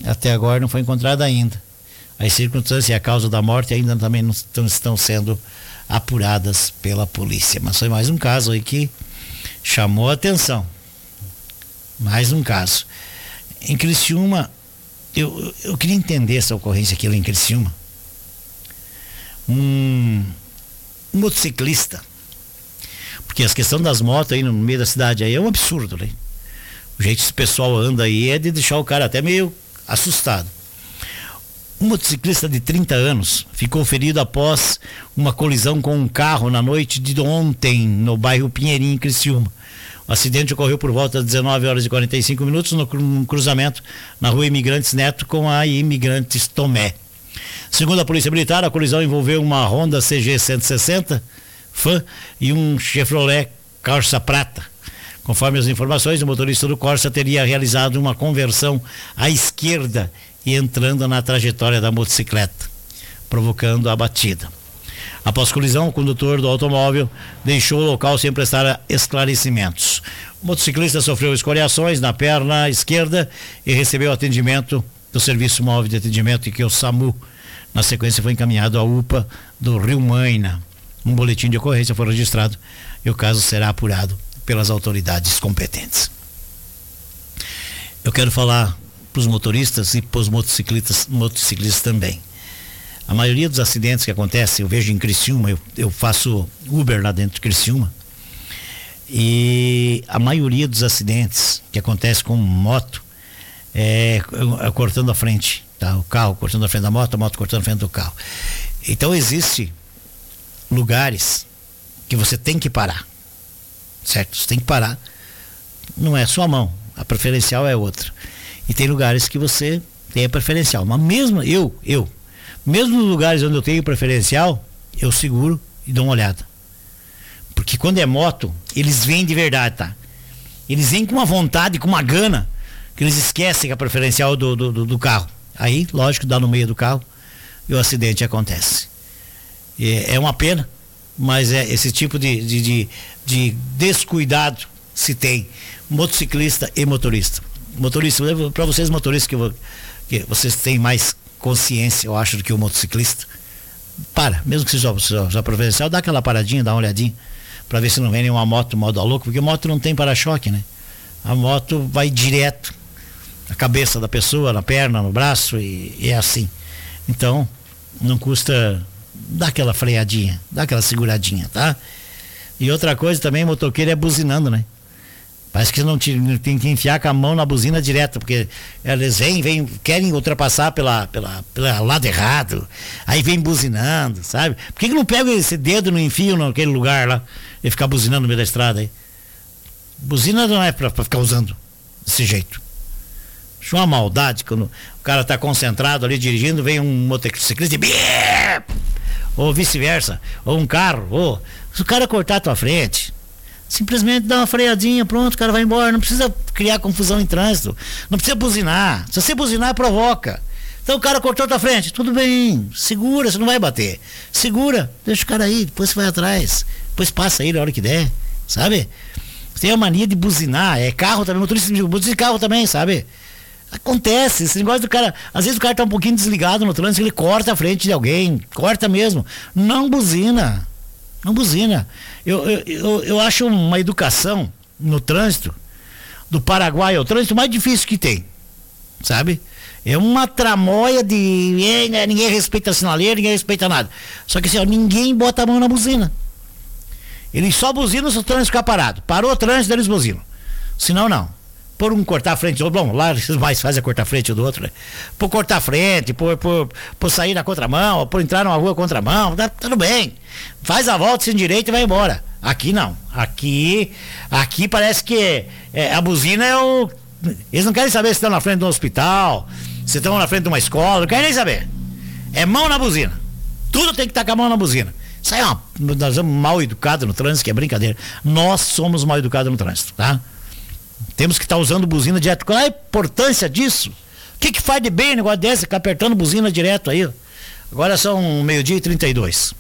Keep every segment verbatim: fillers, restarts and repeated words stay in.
até agora não foi encontrada ainda. As circunstâncias e a causa da morte ainda também não estão, estão sendo apuradas pela polícia. Mas foi mais um caso aí que chamou a atenção. Mais um caso. Em Criciúma, eu, eu queria entender essa ocorrência aqui lá em Criciúma. Um, um motociclista, porque a questão das motos aí no meio da cidade aí é um absurdo, né? O jeito que esse pessoal anda aí é de deixar o cara até meio assustado. Um motociclista de trinta anos ficou ferido após uma colisão com um carro na noite de ontem no bairro Pinheirinho, em Criciúma. O acidente ocorreu por volta das dezenove horas e quarenta e cinco minutos no cruzamento na rua Imigrantes Neto com a Imigrantes Tomé. Segundo a Polícia Militar, a colisão envolveu uma Honda C G cento e sessenta Fan e um Chevrolet Corsa Prata. Conforme as informações, o motorista do Corsa teria realizado uma conversão à esquerda e entrando na trajetória da motocicleta, provocando a batida. Após colisão, o condutor do automóvel deixou o local sem prestar esclarecimentos. O motociclista sofreu escoriações na perna esquerda e recebeu atendimento do Serviço Móvel de Atendimento, que é o SAMU. Na sequência foi encaminhado à U P A do Rio Maina. Um boletim de ocorrência foi registrado e o caso será apurado pelas autoridades competentes. Eu quero falar para os motoristas e para os motociclistas, motociclistas também. A maioria dos acidentes que acontecem, eu vejo em Criciúma, eu, eu faço Uber lá dentro de Criciúma, e a maioria dos acidentes que acontecem com moto é, é cortando a frente, tá? O carro cortando a frente da moto, a moto cortando a frente do carro. Então existe lugares que você tem que parar, certo? Você tem que parar, não é sua mão, a preferencial é outra. E tem lugares que você tem a preferencial, mas mesmo eu, eu, mesmo nos lugares onde eu tenho preferencial, eu seguro e dou uma olhada. Porque quando é moto, eles vêm de verdade, tá? Eles vêm com uma vontade, com uma gana, que eles esquecem que a preferencial do, do, do carro. Aí, lógico, dá no meio do carro e o acidente acontece. É, é uma pena, mas é esse tipo de, de, de, de descuidado se tem motociclista e motorista. Motorista, para vocês motoristas que, que vocês têm mais consciência, eu acho, do que o motociclista, para, mesmo que seja já preferencial, dá aquela paradinha, dá uma olhadinha, para ver se não vem nenhuma moto modo a louco, porque moto não tem para-choque, né? A moto vai direto na cabeça da pessoa, na perna, no braço, e, e é assim. Então, não custa dar aquela freadinha, dar aquela seguradinha, tá? E outra coisa também, motoqueiro é buzinando, né? Parece que não te, tem que enfiar com a mão na buzina direto, porque eles vêm, vêm, querem ultrapassar pela, pela, pela lado errado, aí vem buzinando, sabe? Por que que não pega esse dedo e não enfia naquele lugar lá e ficar buzinando no meio da estrada aí? Buzina não é pra, pra ficar usando desse jeito. Acho uma maldade quando o cara tá concentrado ali dirigindo, vem um motociclista e ou vice-versa, ou um carro, ou se o cara cortar a tua frente, simplesmente dá uma freadinha, pronto, o cara vai embora, não precisa criar confusão em trânsito, não precisa buzinar, se você buzinar, provoca. Então o cara cortou a tua frente, tudo bem, segura, você não vai bater, segura, deixa o cara aí, depois você vai atrás, depois passa aí na hora que der, sabe? Tem a mania de buzinar, é carro também, motorista de carro também, sabe? Acontece, esse negócio do cara, às vezes o cara tá um pouquinho desligado no trânsito, ele corta a frente de alguém, corta mesmo, não buzina, não buzina. Eu, eu, eu, eu acho uma educação no trânsito do Paraguai, é o trânsito mais difícil que tem, sabe? É uma tramóia de é, ninguém respeita a sinaleira, ninguém respeita nada. Só que assim, ó, ninguém bota a mão na buzina. Eles só buzinam se o trânsito ficar parado. Parou o trânsito, eles buzinam. Senão não. Por um cortar a frente, ou bom, lá eles mais fazem a cortar a frente do outro, né? Por cortar a frente, por, por, por sair na contramão, por entrar numa rua contramão, tá tudo bem. Faz a volta sem direito e vai embora. Aqui não. Aqui, aqui parece que é, a buzina é o... Eles não querem saber se estão na frente de um hospital, se estão na frente de uma escola, não querem nem saber. É mão na buzina. Tudo tem que estar com a mão na buzina. Isso aí é uma... Nós somos mal educados no trânsito, que é brincadeira. Nós somos mal educados no trânsito, tá? Temos que estar tá usando buzina direto. Qual é a importância disso? O que que faz de bem um negócio desse? Ficar apertando buzina direto aí. Agora são meio-dia e trinta e dois.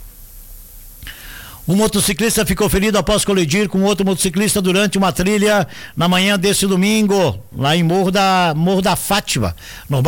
Um motociclista ficou ferido após colidir com outro motociclista durante uma trilha na manhã deste domingo, lá em Morro da, Morro da Fátima, no